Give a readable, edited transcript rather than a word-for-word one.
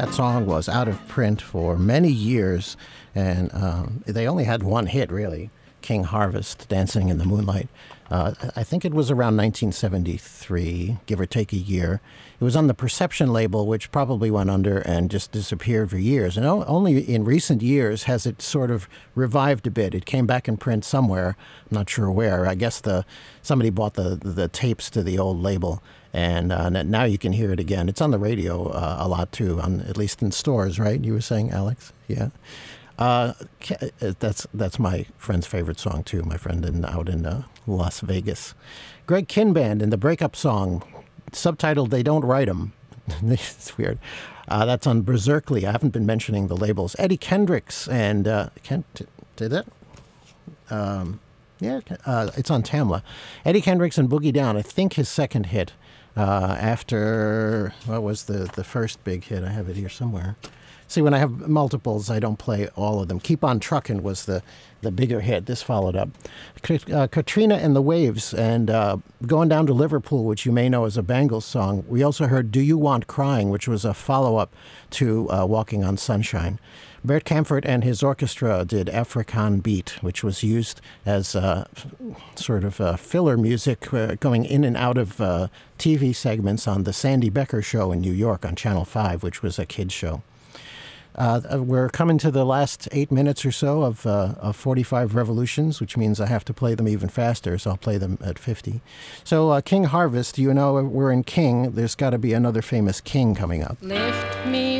that song was out of print for many years, and they only had one hit, really, King Harvest, Dancing in the Moonlight. I think it was around 1973, give or take a year. It was on the Perception label, which probably went under and just disappeared for years. And only in recent years has it sort of revived a bit. It came back in print somewhere. I'm not sure where. I guess somebody bought the tapes to the old label. And now you can hear it again. It's on the radio a lot, too, at least in stores, right? You were saying, Alex? Yeah. That's my friend's favorite song, too, my friend out in Las Vegas. Greg Kinband in the breakup song, subtitled They Don't Write 'Em. It's weird. That's on Berserkly. I haven't been mentioning the labels. Eddie Kendricks and... did it? Yeah, it's on Tamla. Eddie Kendricks and Boogie Down, I think his second hit after... What was the first big hit? I have it here somewhere. See, when I have multiples, I don't play all of them. Keep on Truckin' was the bigger hit. This followed up. Katrina and the Waves and Going Down to Liverpool, which you may know as a Bangles song. We also heard Do You Want Crying, which was a follow-up to Walking on Sunshine. Bert Kaempfert and his orchestra did Afrikaan Beat, which was used as sort of filler music going in and out of TV segments on the Sandy Becker Show in New York on Channel 5, which was a kid's show. We're coming to the last 8 minutes or so of 45 revolutions, which means I have to play them even faster, so I'll play them at 50. So King Harvest, you know, we're in King. There's got to be another famous King coming up. Lift me